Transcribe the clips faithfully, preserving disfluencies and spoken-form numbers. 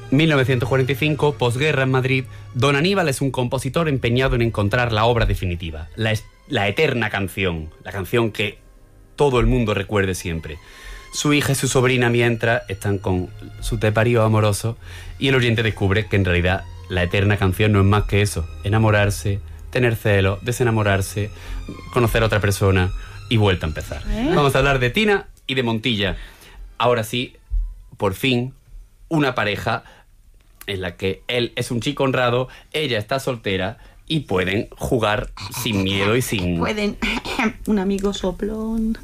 mil novecientos cuarenta y cinco, posguerra en Madrid, don Aníbal es un compositor empeñado en encontrar la obra definitiva, la, es, la eterna canción, la canción que todo el mundo recuerde siempre. Su hija y su sobrina, mientras, están con su teparío amoroso y el oyente descubre que en realidad la eterna canción no es más que eso: enamorarse, tener celos, desenamorarse, conocer a otra persona y vuelta a empezar. ¿Eh? Vamos a hablar de Tina y de Montilla. Ahora sí, por fin, una pareja en la que él es un chico honrado, ella está soltera y pueden jugar sin miedo y sin... Pueden... un amigo soplón.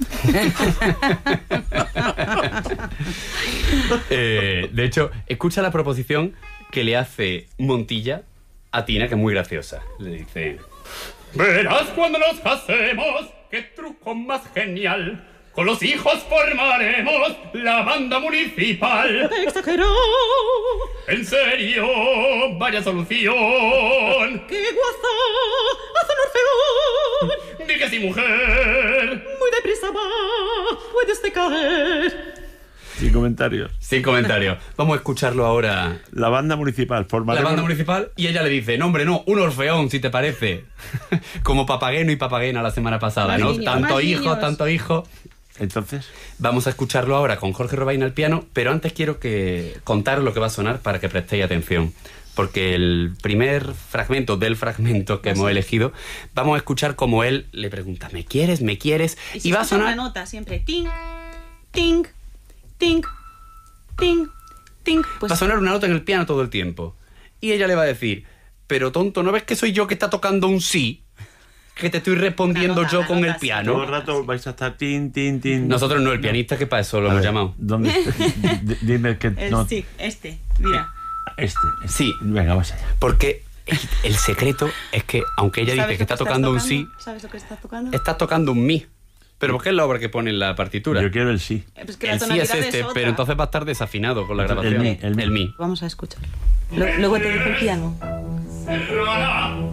eh, de hecho, escucha la proposición que le hace Montilla a Tina, que es muy graciosa. Le dice: verás cuando nos casemos, qué truco más genial. Con los hijos formaremos la banda municipal. Exagerado. En serio, vaya solución. ¡Qué guaza! ¡Haz un orfeón! Di que sí, mujer. Muy deprisa va, puedes decaer. Sin comentarios. Sin comentarios. Vamos a escucharlo ahora. La banda municipal. La banda municipal. Y ella le dice: no, hombre, no, un orfeón, si te parece. Como Papagueno y Papaguena la semana pasada, más ¿no? Niños, tanto hijo, niños. tanto hijo. Entonces, vamos a escucharlo ahora con Jorge Robaina al piano, pero antes quiero que contaros lo que va a sonar para que prestéis atención, porque el primer fragmento del fragmento que hemos sí. elegido, vamos a escuchar como él le pregunta: ¿me quieres? ¿me quieres? Y, si y va a sonar una nota siempre ting, ting, ting, ting, ting. Pues va a sonar una nota en el piano todo el tiempo, y ella le va a decir: pero tonto, ¿no ves que soy yo que está tocando un sí? Que te estoy respondiendo nota, yo con el sí. piano. todo el rato vais a estar tin, tin, tin. Nosotros no, el pianista, que para eso lo A hemos ver, llamado. ¿Dónde está? D- Dime que el no. sí, este, mira. Este, este. Sí. Venga, vas allá. Porque el, el secreto es que, aunque ella dice ¿Sabes que lo está estás tocando un tocando? sí, ¿Sabes lo que estás tocando? está tocando un mi. Pero ¿por qué es la obra que pone en la partitura? Yo quiero el sí. Eh, pues que la El sí tonalidad es este, otra. pero entonces va a estar desafinado con la El grabación. mi, el mi. El mi. Vamos a escucharlo. Lo- luego te dejo el piano. Serrana,